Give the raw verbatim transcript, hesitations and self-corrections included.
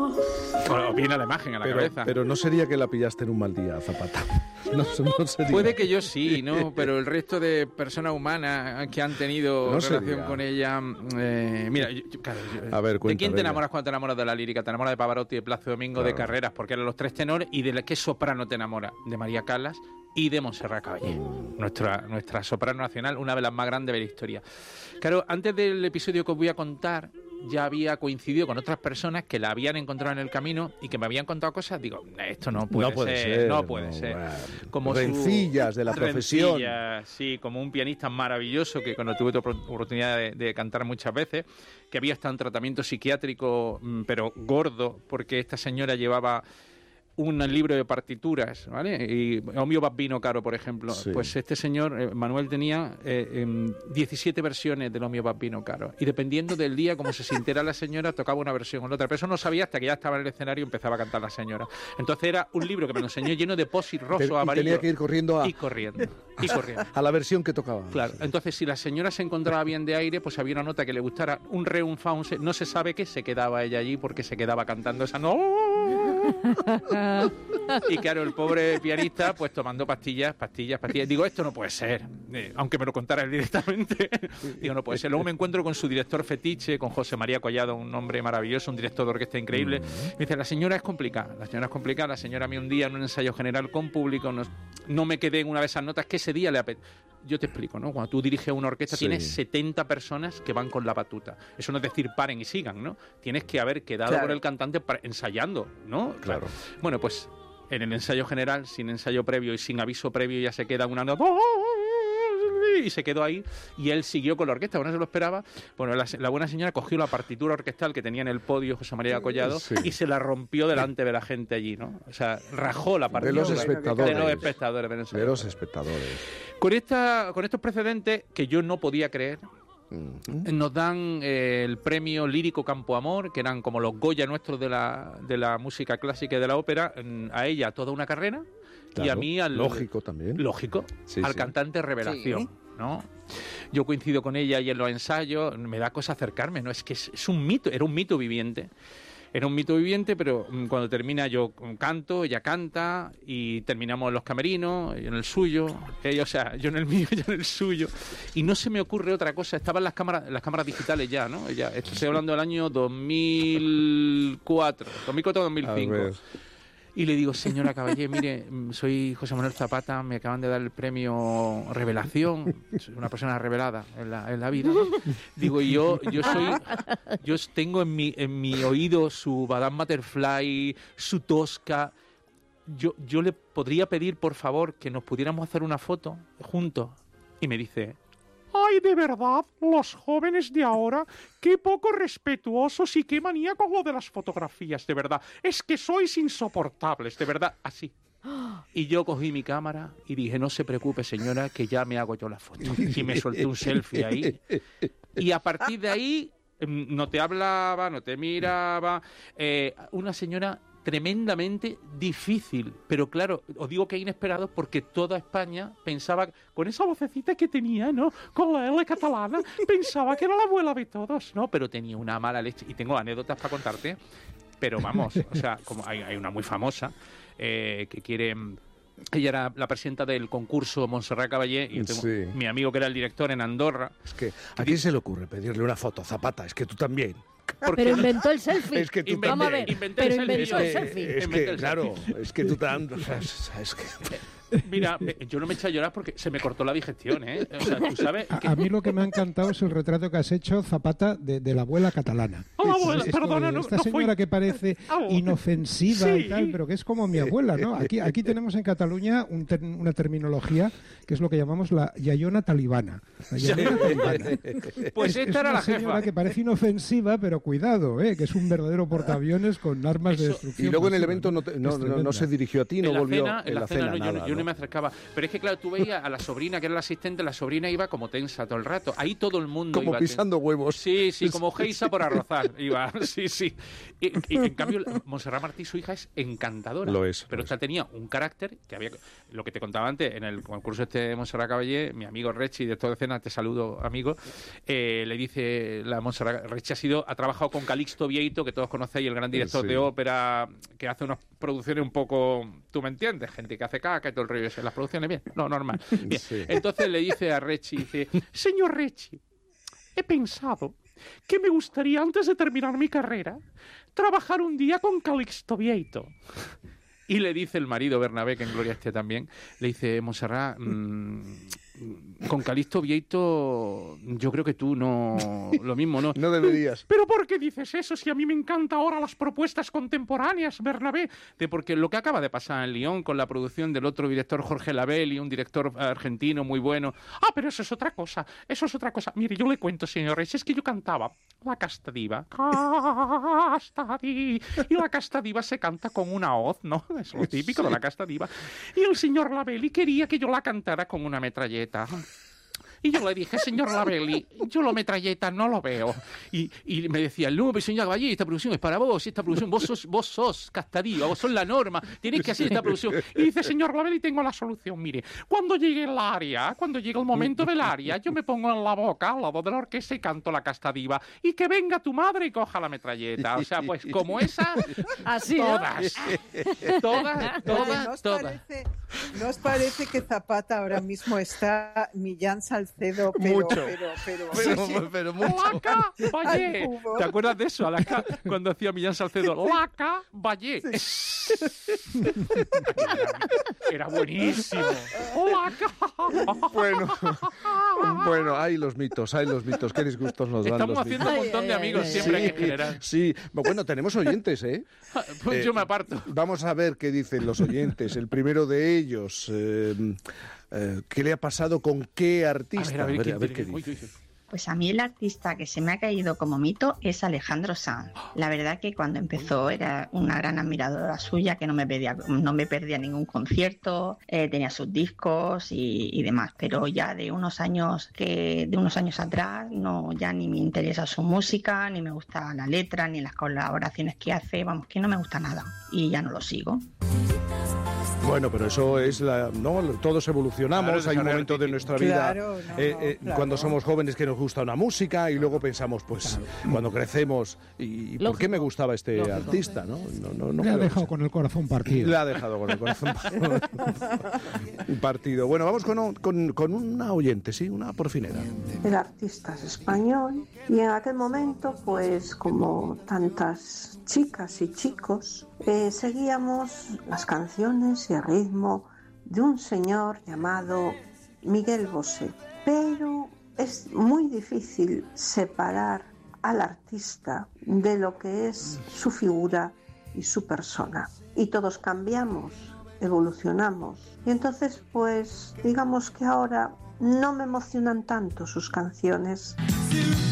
O viene la imagen a la pero, cabeza. Pero no sería que la pillaste en un mal día, Zapata. No, no sería. Puede que yo sí, ¿no? Pero el resto de personas humanas que han tenido no relación sería. con ella... Eh, mira, yo, yo, claro, yo, A ver, ¿de quién te venga. enamoras cuando te enamoras de la lírica? Te enamoras de Pavarotti, de Plácido Domingo, Claro. de Carreras, porque eran los tres tenores. ¿Y de la, qué soprano te enamora? De María Callas y de Montserrat Caballé, mm. nuestra, nuestra soprano nacional, una de las más grandes de la historia. Claro, antes del episodio que os voy a contar, ya había coincidido con otras personas que la habían encontrado en el camino y que me habían contado cosas. Digo, esto no puede, no puede ser, ser, no puede no, ser. Bueno. Como rencillas su, de la profesión. Rencillas, sí, como un pianista maravilloso que cuando tuve oportunidad de, de cantar muchas veces, que había estado en tratamiento psiquiátrico, pero gordo, porque esta señora llevaba un libro de partituras, ¿vale? Y Omio Bambino Caro, por ejemplo. Sí. Pues este señor, eh, Manuel, tenía eh, eh, diecisiete versiones del Omio Bambino Caro. Y dependiendo del día, como se sintiera la señora, tocaba una versión o la otra. Pero eso no sabía hasta que ya estaba en el escenario y empezaba a cantar la señora. Entonces era un libro que me lo enseñó lleno de posit roso, amarillo. Tenía que ir corriendo a... Y corriendo. Y corriendo. A la versión que tocaba. Claro. Entonces, si la señora se encontraba bien de aire, pues había una nota que le gustara, un re, un fa, un se, no se sabe qué, se quedaba ella allí porque se quedaba cantando esa no. Y claro, el pobre pianista pues tomando pastillas, pastillas, pastillas. Digo, esto no puede ser, eh, aunque me lo contara él directamente. Digo, no puede ser. Luego me encuentro con su director fetiche, con José María Collado, un hombre maravilloso, un director de orquesta increíble. Me dice, la señora es complicada, la señora es complicada. La señora a mí un día en un ensayo general con público, no, no me quedé en una de esas notas que ese día le apetece. Yo te explico, ¿no? Cuando tú diriges una orquesta, sí. tienes setenta personas que van con la batuta. Eso no es decir paren y sigan, ¿no? Tienes que haber quedado claro. con el cantante para, ensayando, ¿no? Claro. Bueno, pues en el ensayo general, sin ensayo previo y sin aviso previo, ya se queda una nota y se quedó ahí y él siguió con la orquesta, bueno, se lo esperaba. Bueno, la, la buena señora cogió la partitura orquestal que tenía en el podio José María Collado sí. y se la rompió delante de la gente allí, ¿no? O sea, rajó la partitura. De los espectadores. De los espectadores. De, de los espectadores. Con, esta, con estos precedentes que yo no podía creer, uh-huh. nos dan eh, el premio Lírico Campo Amor, que eran como los Goya nuestros de la, de la música clásica y de la ópera, a ella toda una carrera. Claro, y a mí al... Lógico también. Lógico. Sí, al sí. cantante Revelación, sí. ¿no? Yo coincido con ella y en los ensayos, me da cosa acercarme, ¿no? Es que es, es un mito, era un mito viviente. Era un mito viviente, pero cuando termina yo canto, ella canta y terminamos en los camerinos, yo en el suyo, ella, o sea, yo en el mío, ella en el suyo. Y no se me ocurre otra cosa, estaban las cámaras, las cámaras digitales ya, ¿no? Ella, estoy hablando del año dos mil cuatro, dos mil cuatro dos mil cinco. Y le digo, señora Caballé, mire, soy José Manuel Zapata, me acaban de dar el premio Revelación, soy una persona revelada en la, en la vida, ¿no? Digo, yo, yo soy, yo tengo en mi, en mi oído su Madame Butterfly, su Tosca. Yo, yo le podría pedir, por favor, que nos pudiéramos hacer una foto juntos. Y me dice, ay, de verdad, los jóvenes de ahora, qué poco respetuosos y qué manía con lo de las fotografías, de verdad. Es que sois insoportables, de verdad, así. Y yo cogí mi cámara y dije, no se preocupe, señora, que ya me hago yo la foto. Y me solté un selfie ahí. Y a partir de ahí, no te hablaba, no te miraba. Eh, una señora tremendamente difícil, pero claro, os digo que inesperado porque toda España pensaba, con esa vocecita que tenía, ¿no? Con la L catalana, pensaba que era la abuela de todos, ¿no? Pero tenía una mala leche, y tengo anécdotas para contarte, pero vamos, o sea, como hay, hay una muy famosa, eh, que quiere... Ella era la presidenta del concurso Montserrat Caballé y tengo sí. mi amigo que era el director en Andorra. Es que, ¿a quién se le ocurre pedirle una foto a Zapata? Es que tú también. Porque pero inventó el selfie. Es que tú Inventé, también. Vamos a ver, inventé pero el inventó el selfie. Es que, claro, es que tú tan... O sea, es que... Mira, yo no me eché a llorar porque se me cortó la digestión, ¿eh? O sea, tú sabes a, que... a mí lo que me ha encantado es el retrato que has hecho, Zapata, de, de la abuela catalana. Oh, la abuela, es, perdona, de, no, esta no señora fue... que parece oh. inofensiva sí. y tal, pero que es como mi abuela, ¿no? Aquí, aquí tenemos en Cataluña un ter, una terminología que es lo que llamamos la yayona talibana. La yayona talibana. Pues es, esta es era una la señora jefa. que parece inofensiva, pero cuidado, ¿eh? Que es un verdadero portaaviones con armas Eso. de destrucción. Y luego en el masiva, evento no, te, no, no, no se dirigió a ti, no en volvió cena, en, en la, la cena, cena, no, nada, yo, yo ¿no? no me acercaba. Pero es que claro, tú veías a la sobrina, que era la asistente, la sobrina iba como tensa todo el rato. Ahí todo el mundo como iba pisando ten... huevos. Sí, sí, como geisa por arrozar. iba, sí, sí. Y, y en cambio, Montserrat Martí, su hija, es encantadora. Lo es. Pero lo esta es. tenía un carácter que había... Lo que te contaba antes, en el concurso este de Montserrat Caballé, mi amigo Rechi, de toda escena, te saludo, amigo, eh, le dice la Montserrat... Rechi ha, sido, ha trabajado con Calixto Vieito, que todos conocéis, el gran director Sí. de ópera, que hace unas producciones un poco... ¿Tú me entiendes? Gente que hace caca y todo el rollo ese. Las producciones, bien. No, normal. Bien. Sí. Entonces le dice a Rechi, dice, señor Rechi, he pensado que me gustaría, antes de terminar mi carrera, trabajar un día con Calixto Vieito. Y le dice el marido, Bernabé, que en gloria esté también, le dice, Montserrat, mmm, con Calixto Vieito yo creo que tú no... Lo mismo, ¿no? No deberías. ¿Pero por qué dices eso si a mí me encantan ahora las propuestas contemporáneas, Bernabé? De porque lo que acaba de pasar en Lyon con la producción del otro director Jorge Labelli, un director argentino muy bueno. Ah, pero eso es otra cosa, eso es otra cosa. Mire, yo le cuento, señor Reich, es que yo cantaba la Casta Diva. Casta Diva. Y la Casta Diva se canta con una hoz, ¿no? Es lo típico de la Casta Diva. Y el señor Labelli quería que yo la cantara con una metralleta. Y yo le dije, señor Labelli, yo la metralleta no lo veo. Y, y me decía, no, pero señor Caballé, esta producción es para vos, esta producción, vos sos, vos sos Casta Diva, vos sos la norma, tenéis que hacer esta producción. Y dice, señor Labelli, tengo la solución, mire, cuando llegue el aria, cuando llegue el momento del aria, yo me pongo en la boca al lado de la orquesta y canto la Casta Diva. Y que venga tu madre y coja la metralleta. O sea, pues como esa, así, todas, ¿no? todas, todas, ¿No os todas. parece, ¿no os parece que Zapata ahora mismo está Millán Salcedo? Pero, Mucho. Pero, pero, Pero, sí, pero mucho. Laca Vallé. Al cubo. ¿Te acuerdas de eso? Laca, cuando hacía Millán Salcedo. Laca Vallé. Era buenísimo. Laca. Bueno, bueno, hay los mitos, hay los mitos. Qué disgustos nos dan Estamos los haciendo mitos. un montón de Ay, ay, amigos ay, siempre Sí, en general. sí. Bueno, tenemos oyentes, ¿eh? Pues Eh, yo me aparto. Vamos a ver qué dicen los oyentes. El primero de ellos, eh, eh, ¿qué le ha pasado con qué A artista? ver, a ver, a ¿quién ver qué tiene- dice. uy, uy, uy. Pues a mí el artista que se me ha caído como mito es Alejandro Sanz. La verdad que cuando empezó era una gran admiradora suya, que no me perdía, no me perdía ningún concierto, eh, tenía sus discos y, y demás. Pero ya de unos años que de unos años atrás no ya ni me interesa su música, ni me gusta la letra, ni las colaboraciones que hace. Vamos, que no me gusta nada y ya no lo sigo. Bueno, pero eso es la... No, todos evolucionamos, Claro, hay un desarrollo momento de artístico. nuestra vida Claro, no, eh, no, eh, claro. cuando somos jóvenes que nos gusta una música y luego pensamos, pues, cuando crecemos, ¿y por qué me gustaba este Lógico. artista? ¿no? No, no, no Le ha creo que dejado sea. con el corazón partido. Le ha dejado con el corazón partido. Bueno, vamos con, con, con una oyente, sí, una porfinera. El artista es español y en aquel momento, pues como tantas chicas y chicos, eh, seguíamos las canciones y el ritmo de un señor llamado Miguel Bosé. Pero es muy difícil separar al artista de lo que es su figura y su persona. Y todos cambiamos, evolucionamos. Y entonces, pues, digamos que ahora no me emocionan tanto sus canciones.